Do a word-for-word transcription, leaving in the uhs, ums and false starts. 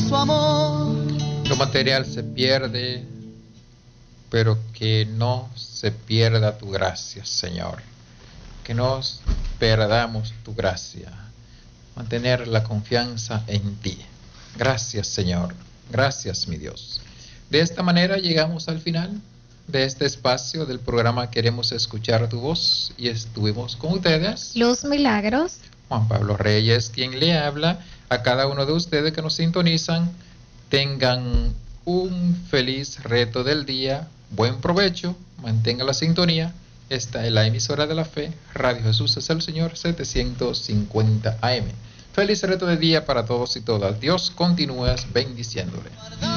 su amor. Lo material se pierde, pero que no se pierda tu gracia, Señor. Que no perdamos tu gracia. Mantener la confianza en ti. Gracias, Señor. Gracias, mi Dios. De esta manera llegamos al final de este espacio del programa Queremos Escuchar Tu Voz, y estuvimos con ustedes Luz Milagros, Juan Pablo Reyes, quien le habla. A cada uno de ustedes que nos sintonizan, tengan un feliz resto del día, buen provecho, mantenga la sintonía. Esta es la emisora de la fe, Radio Jesús es el Señor, setecientos cincuenta A M. Feliz resto de día para todos y todas. Dios continúe bendiciéndole.